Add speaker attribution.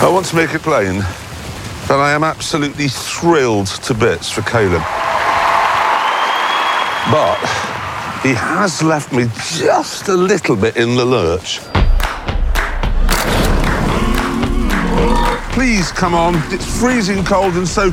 Speaker 1: I want to make it plain that I am absolutely thrilled to bits for Caleb. But he has left me just a little bit in the lurch. Please, come on. It's freezing cold and so